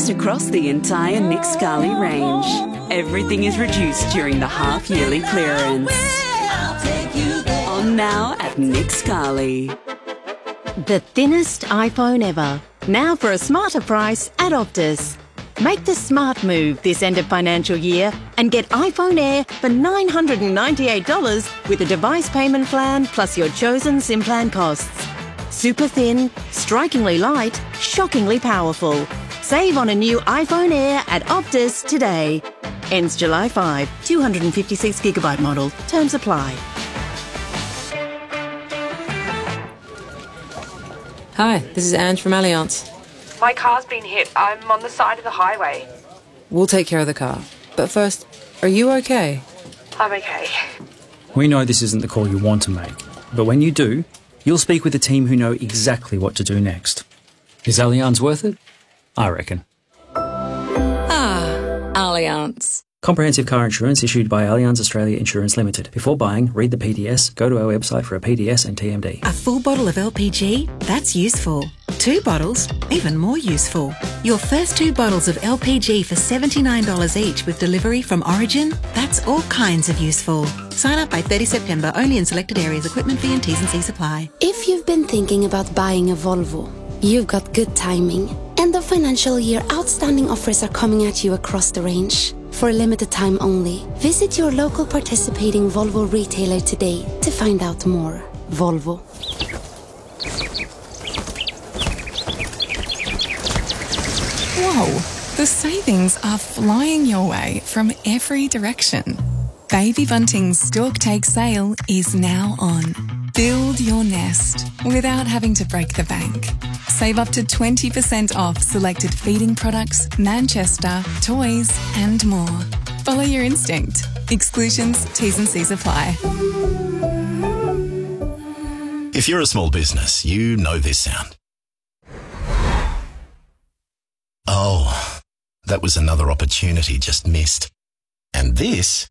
across the entire Nick Scali range. Everything is reduced during the half-yearly clearance. On now at Nick Scali. The thinnest iPhone ever. Now for a smarter price at Optus. Make the smart move this end of financial year and get iPhone Air for $998 with a device payment plan plus your chosen SIM plan costs. Super thin, strikingly light, shockingly powerful. Save on a new iPhone Air at Optus today. Ends July 5, 256GB model. Terms apply. Hi, this is Ange from Allianz. My car's been hit. I'm on the side of the highway. We'll take care of the car. But first, are you okay? I'm okay. We know this isn't the call you want to make, but when you do, you'll speak with a team who know exactly what to do next. Is Allianz worth it? I reckon. Allianz. Comprehensive car insurance issued by Allianz Australia Insurance Limited. Before buying, read the PDS, go to our website for a PDS and TMD. A full bottle of LPG? That's useful. 2 bottles? Even more useful. Your first 2 bottles of LPG for $79 each with delivery from Origin? That's all kinds of useful. Sign up by 30 September, only in selected areas. Equipment fee and T's and C's apply. If you've been thinking about buying a Volvo, you've got good timing. End of financial year outstanding offers are coming at you across the range. For a limited time only, visit your local participating Volvo retailer today to find out more. Volvo. Whoa, the savings are flying your way from every direction. Baby Bunting's Stork Take sale is now on. Build your nest without having to break the bank. Save up to 20% off selected feeding products, Manchester, toys and more. Follow your instinct. Exclusions, T's and C's apply. If you're a small business, you know this sound. Oh, that was another opportunity just missed. And this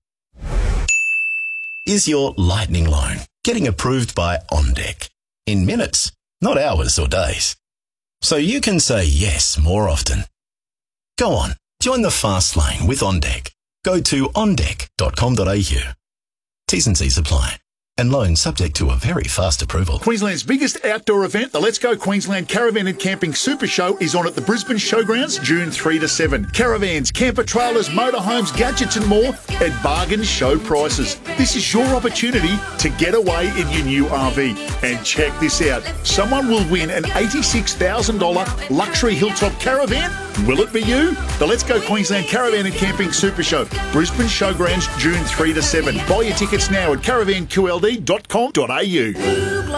is your lightning loan getting approved by OnDeck in minutes, not hours or days. So you can say yes more often. Go on, join the fast lane with OnDeck. Go to ondeck.com.au. T's and C's apply. And loans subject to a very fast approval. Queensland's biggest outdoor event, the Let's Go Queensland Caravan and Camping Super Show, is on at the Brisbane Showgrounds June 3 to 7. Caravans, camper trailers, motorhomes, gadgets and more at bargain show prices. This is your opportunity to get away in your new RV. And check this out. Someone will win an $86,000 luxury hilltop caravan. Will it be you? The Let's Go Queensland Caravan and Camping Super Show, Brisbane Showgrounds June 3 to 7. Buy your tickets now at caravanqld.com.au.